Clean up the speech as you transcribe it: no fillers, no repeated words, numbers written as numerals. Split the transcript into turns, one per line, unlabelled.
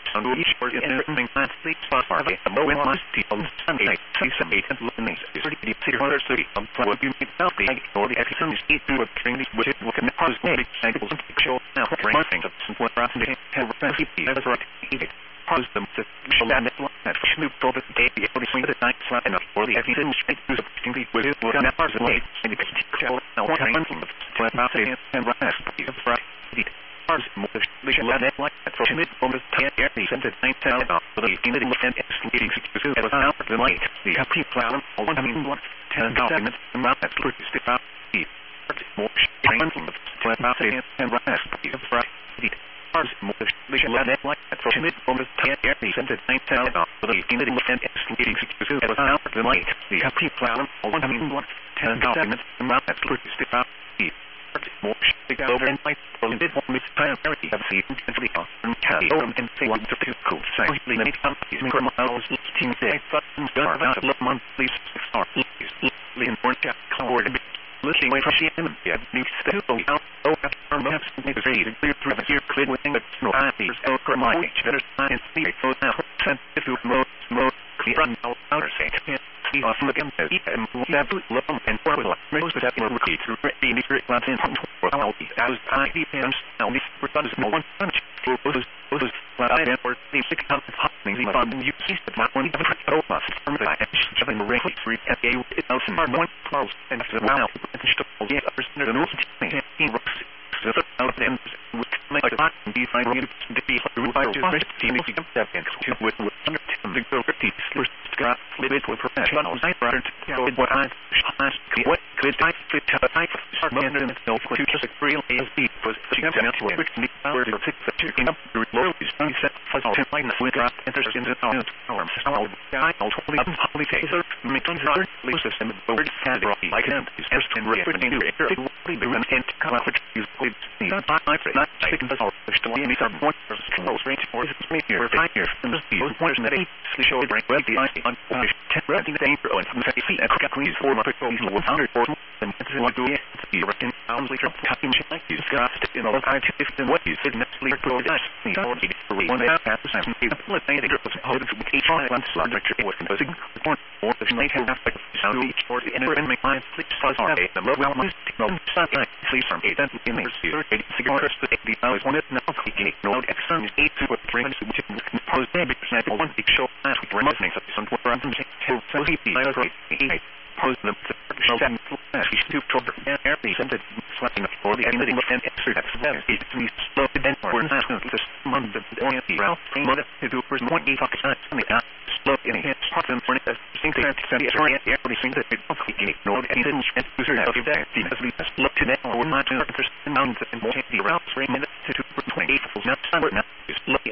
on each word in everything that sleeps far away. A moment must be on Sunday, season 8 and learning is pretty clear city of what you meet out the egg or the excellent state to obtain which it will cause maybe cycles and show now ranking of some what rather than have recipe as right eat pause them to show that that Snoop told us day the only swing the night slap enough for the excellent state to obtain with it will not pass away and the show now one time from the about it and right of right we should let that like that for mid on the 10 air sent at 9 town for the in the and excluding to have out the light the happy cloud on 1 10 documents and not that produced the out the more shine from the about it and right of right the cars more we should let that like that for mid on the 10 air sent at 9 town for the in the and excluding to have out the light the happy cloud on 1 10 documents and not that produced the out the more big over and my bit more miss priority of the intensity and carry over and say what to cool say we make companies make miles team day buttons are out of monthly start lean more chat cloud looking away from the enemy new stable out our maps make the read clear through the here clear within the no eyes over my better science see so now sent to mode clear run outer state see off the game and that long and formula most of that will repeat through the secret Latin for how as I depends now this is no one punch those what I for the six happening the fun you see the one of us from the seven really three at a it was one close and after wow yeah person the news he works so out and with make a lot and be fine to be required to team if you come step in to with under the 50 Scott live with professionals I brought what I what could I fit type of man in the for just a real ASB was she comes out to a quick power to fix the chicken up the low is set for all line with drop interest in the arms I totally probably taser making her lose system over the like him is just in real and come out with you not chicken does all the story and some one close range or is me here 5 years and the one that he showed right well the ice on ready the danger and from the feet and quickly for my people 100 for and what do you reckon pounds later cutting like you got in all I if what you said next later go dash me all the one that has some people say they just hold to each one slug like what was one or the night have like sound each or the inner and make my sleep sorry the well must no sunlight sleep from 8 in the cigars the I wanted now clicking no external 8 to bring to pose big one big show last week remoting some random so he pose them show them to shoulder air sent it slapping for the anything and extra that's it to me slow then for this month of the only route mother to do for 1 fuck slow in a spot them for the same thing everything that it ignored anything and user of that the look to that or not to and more the routes 3 minutes to 28 not